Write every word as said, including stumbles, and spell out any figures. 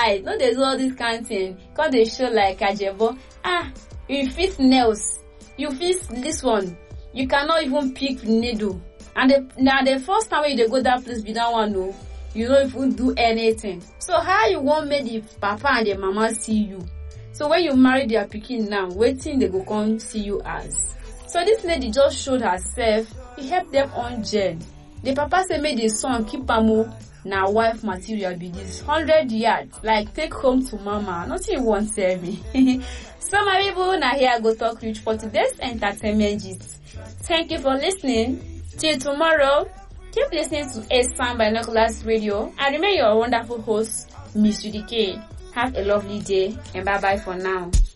eye. No, there's all this kind of thing. Cause they show like Ajebo. Ah, you fit nails. You fit this one. You cannot even pick needle. And the, now the first time when you go that place, be that one, no, you don't even do anything. So how you want make the papa and the mama see you? So when you marry their pikin now, waiting they go come see you as. So this lady just showed herself. He helped them on gel. The papa said, make the son keep am now wife material be this hundred yards. Like take home to mama. Nothing you won't tell me. So my people, now here I go talk rich for today's entertainment gist. Thank you for listening. Till tomorrow, keep listening to A-Sound Binoculars Radio. And remain your wonderful host, Miss Judy K. Have a lovely day and bye bye for now.